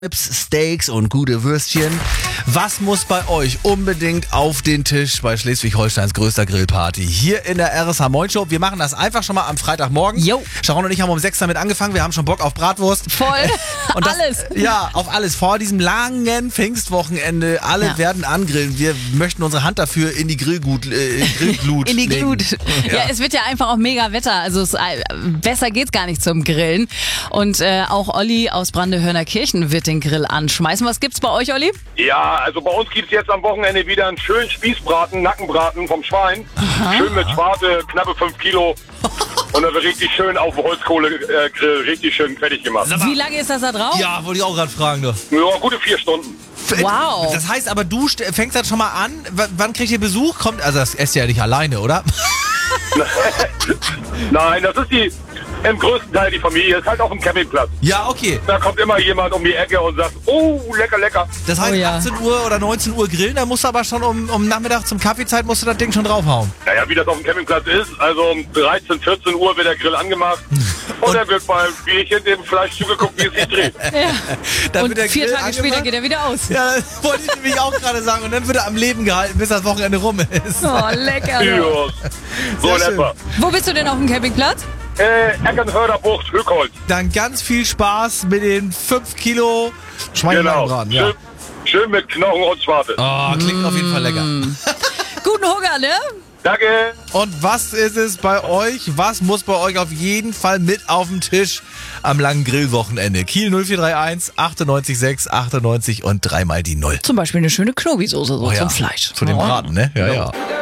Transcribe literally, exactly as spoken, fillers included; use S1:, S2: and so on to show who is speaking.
S1: Chips, Steaks und gute Würstchen. Was muss bei euch unbedingt auf den Tisch bei Schleswig-Holsteins größter Grillparty? Hier in der R S H Moin Show. Wir machen das einfach schon mal am Freitagmorgen.
S2: Jo.
S1: Sharon und ich haben um sechs damit angefangen. Wir haben schon Bock auf Bratwurst.
S2: Voll.
S1: Und das,
S2: alles.
S1: Ja, auf alles. Vor diesem langen Pfingstwochenende. Alle
S2: Ja.
S1: werden angrillen. Wir möchten unsere Hand dafür in die Grillgut, äh, in Grillglut
S2: In die
S1: legen.
S2: Glut. Ja.
S1: Ja.
S2: es wird ja einfach auch mega Wetter. Also es, äh, besser geht's gar nicht zum Grillen. Und äh, auch Olli aus Brandehörner Kirchen wird den Grill anschmeißen. Was gibt's bei euch, Olli?
S3: Ja, also bei uns gibt's jetzt am Wochenende wieder einen schönen Spießbraten, Nackenbraten vom Schwein. Schön mit Schwarte, knappe fünf Kilo. Und dann wird richtig schön auf dem Holzkohlegrill, richtig schön fertig gemacht.
S2: Wie lange ist das da drauf?
S1: Ja, wollte ich auch gerade fragen. Du.
S3: Ja, gute vier Stunden.
S2: Wow.
S1: Das heißt aber, du st- fängst das schon mal an. W- wann kriegt ihr Besuch? Kommt, also das esst ihr ja nicht alleine, oder?
S3: Nein, das ist die, im größten Teil die Familie, ist halt auf dem Campingplatz.
S1: Ja, okay.
S3: Da kommt immer jemand um die Ecke und sagt, oh, lecker, lecker.
S1: Das heißt,
S2: Oh ja.
S1: achtzehn Uhr oder neunzehn Uhr grillen, da musst du aber schon um, um Nachmittag zum Kaffeezeit musst du das Ding schon draufhauen.
S3: Naja, wie das auf dem Campingplatz ist, also um dreizehn, vierzehn Uhr wird der Grill angemacht. Und dann wird beim Bierchen dem Fleisch zugeguckt, wie es sich dreht.
S1: Dann
S2: Und
S1: wird der
S2: vier
S1: Grill
S2: Tage später
S1: angemacht.
S2: geht er wieder aus.
S1: Ja, das wollte ich nämlich auch gerade sagen. Und dann wird er am Leben gehalten, bis das Wochenende rum ist.
S2: Oh, lecker.
S3: Ja, so in
S1: Sehr schön.
S3: etwa.
S2: Wo bist du denn auf dem Campingplatz?
S3: Äh, Eckernhörder Bucht, Höckholz.
S1: Dann ganz viel Spaß mit den fünf Kilo
S3: Genau.
S1: Schweinebraten. Ja.
S3: Schön, schön mit Knochen und Schwarte.
S1: Oh, klingt auf jeden Fall lecker.
S2: Guten Hunger, ne?
S3: Danke.
S1: Und was ist es bei euch? Was muss bei euch auf jeden Fall mit auf dem Tisch am langen Grillwochenende? Kiel null vier drei eins achtundneunzig sechs achtundneunzig und dreimal die Null.
S2: Zum Beispiel eine schöne Knobi-Soße so
S1: Oh ja,
S2: zum Fleisch.
S1: Zu dem
S2: Oh.
S1: Braten, ne? Ja, ja.